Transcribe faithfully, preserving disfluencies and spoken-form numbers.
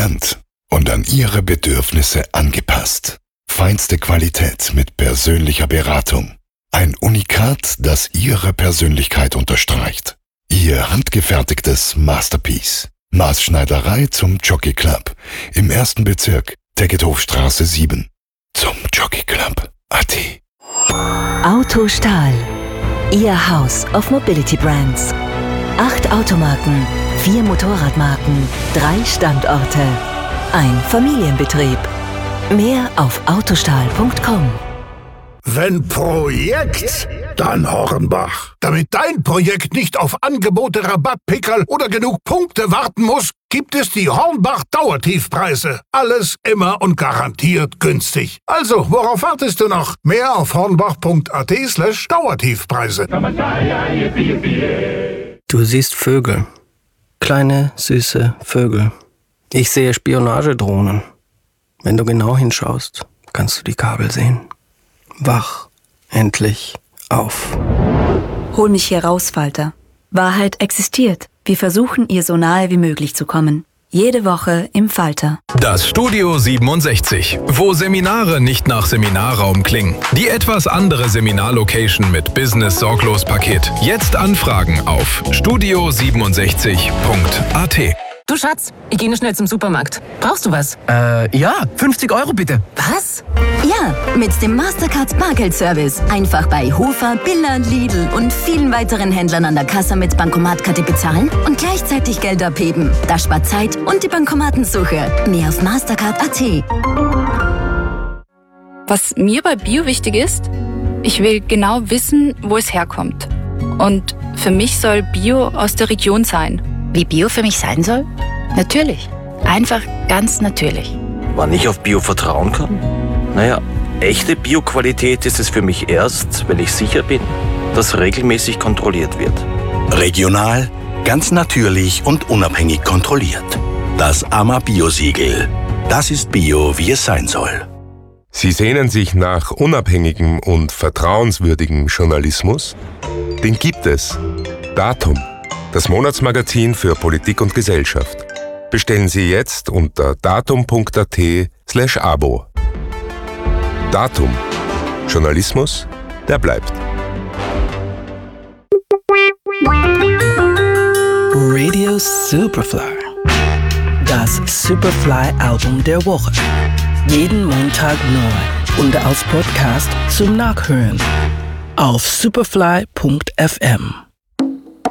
erkannt und an Ihre Bedürfnisse angepasst. Feinste Qualität mit persönlicher Beratung. Ein Unikat, das Ihre Persönlichkeit unterstreicht. Ihr handgefertigtes Masterpiece. Maßschneiderei zum Jockey Club. Im ersten Bezirk, Tegetthoffstraße sieben. Zum Jockey Club. A T. Autostahl. Ihr House of Mobility Brands. Acht Automarken, vier Motorradmarken, drei Standorte. Ein Familienbetrieb. Mehr auf autostahl punkt com. Wenn Projekt, dann Hornbach. Damit dein Projekt nicht auf Angebote, Rabattpickerl oder genug Punkte warten muss, gibt es die Hornbach Dauertiefpreise. Alles immer und garantiert günstig. Also, worauf wartest du noch? Mehr auf hornbach.at slash Dauertiefpreise. Du siehst Vögel. Kleine, süße Vögel. Ich sehe Spionagedrohnen. Wenn du genau hinschaust, kannst du die Kabel sehen. Wach endlich auf. Hol mich hier raus, Falter. Wahrheit existiert. Wir versuchen, ihr so nahe wie möglich zu kommen. Jede Woche im Falter. Das Studio siebenundsechzig, wo Seminare nicht nach Seminarraum klingen. Die etwas andere Seminarlocation mit Business-Sorglos-Paket. Jetzt anfragen auf studio siebenundsechzig punkt a t. Du Schatz, ich gehe nur schnell zum Supermarkt. Brauchst du was? Äh, ja, fünfzig Euro bitte. Was? Ja, mit dem Mastercard Bargeldservice. Einfach bei Hofer, Billa, Lidl und vielen weiteren Händlern an der Kasse mit Bankomatkarte bezahlen und gleichzeitig Geld abheben. Das spart Zeit und die Bankomatensuche. Mehr auf mastercard punkt a t. Was mir bei Bio wichtig ist, ich will genau wissen, wo es herkommt. Und für mich soll Bio aus der Region sein. Wie Bio für mich sein soll? Natürlich. Einfach ganz natürlich. Wann ich auf Bio vertrauen kann? Naja, echte Bio-Qualität ist es für mich erst, wenn ich sicher bin, dass regelmäßig kontrolliert wird. Regional, ganz natürlich und unabhängig kontrolliert. Das A M A Bio-Siegel. Das ist Bio, wie es sein soll. Sie sehnen sich nach unabhängigem und vertrauenswürdigem Journalismus? Den gibt es. Datum. Das Monatsmagazin für Politik und Gesellschaft. Bestellen Sie jetzt unter datum punkt a t slash abo. Datum. Journalismus, der bleibt. Radio Superfly. Das Superfly-Album der Woche. Jeden Montag neu und als Podcast zum Nachhören auf superfly punkt f m.